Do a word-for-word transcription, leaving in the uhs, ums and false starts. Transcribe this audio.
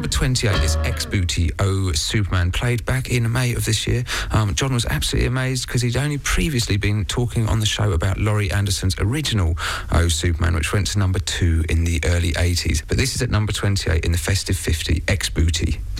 twenty-eight is Ex-Booty Oh Superman, played back in May of this year. Um, John was absolutely amazed because he'd only previously been talking on the show about Laurie Anderson's original Oh Superman, which went to number two in the early eighties. But this is at number twenty-eight in the Festive fifty, Ex-Booty.